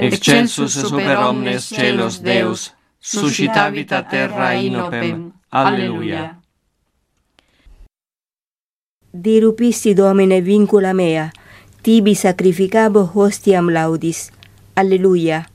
Excelsus super omnes celos Deus, suscitavit a terra inopem. Alleluia. Dirupisti Domine vincula mea, tibi sacrificabo hostiam laudis. Alleluia.